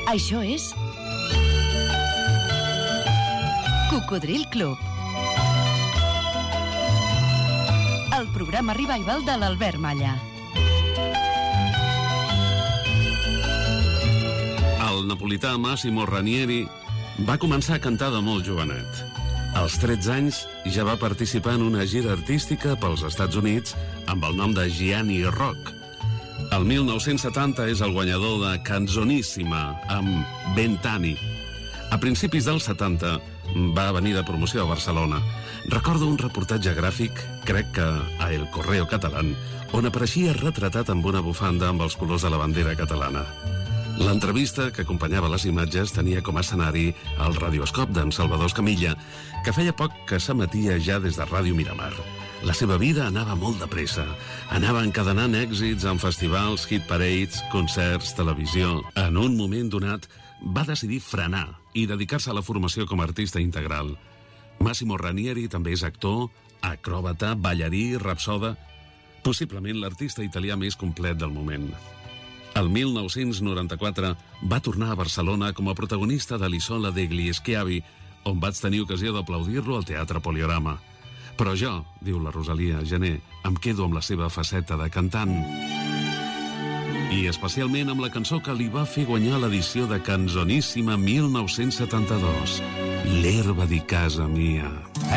Això és Cocodril Club, el programa revival de l'Albert Malla. El napolità Massimo Ranieri va començar a cantar de molt jovenet. Als 13 anys ja va participar en una gira artística pels Estats Units amb el nom de Gianni Rock. El 1970 és el guanyador de Canzonissima amb Vent'anni. A principis dels 70 va venir de promoció a Barcelona. Recordo un reportatge gràfic, crec que a El Correo Catalán, on apareixia retratat amb una bufanda amb els colors de la bandera catalana. L'entrevista que acompanyava les imatges tenia com a escenari el radioscop d'en Salvador Escamilla, que feia poc que s'emetia ja des de Ràdio Miramar. La seva vida anava molt de pressa. Anava encadenant èxits en festivals, hit parades, concerts, televisió. En un moment donat, va decidir frenar i dedicar-se a la formació com a artista integral. Massimo Ranieri també és actor, acròbata, ballarí, rapsoda, possiblement l'artista italià més complet del moment. El 1994 va tornar a Barcelona com a protagonista de l'Isola degli Schiavi, on vaig tenir ocasió d'aplaudir-lo al Teatre Poliorama. Però jo, diu la Rosalia Gené, em quedo amb la seva faceta de cantant. I especialment amb la cançó que li va fer guanyar l'edició de Canzonissima 1972, L'herba di casa mia.